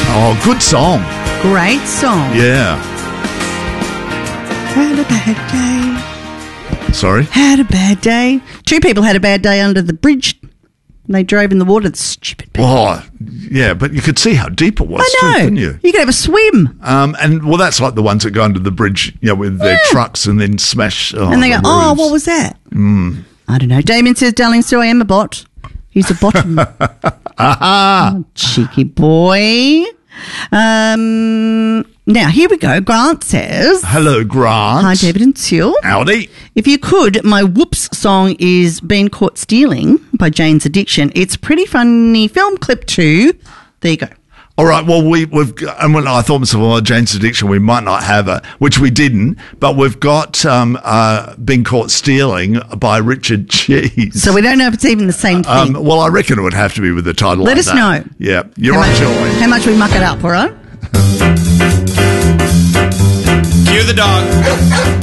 Oh, good song. Great song. Yeah. Had a bad day. Sorry? Had a bad day. Two people had a bad day under the bridge. They drove in the water. The stupid people. Oh, yeah, but you could see how deep it was I know. too, couldn't you? You could have a swim. And, well, that's like the ones that go under the bridge, with their trucks and then smash. And they go, roofs. what was that? I don't know. Damien says, darling Sue, I am a bot. He's a bottom. Oh, cheeky boy. Now, here we go. Grant says... Hello, Grant. Hi, David and Sue. Howdy. If you could, my whoops song is Been Caught Stealing by Jane's Addiction. It's a pretty funny film clip too. There you go. All right, well, we've got, and when I thought to myself, well, Jane's Addiction, we might not have it, which we didn't, but we've got Been Caught Stealing by Richard Cheese. So we don't know if it's even the same thing. Well, I reckon it would have to be with the title Let like us that. know. Yeah, you're on joy. How much we muck it up, all right? Cue the dog.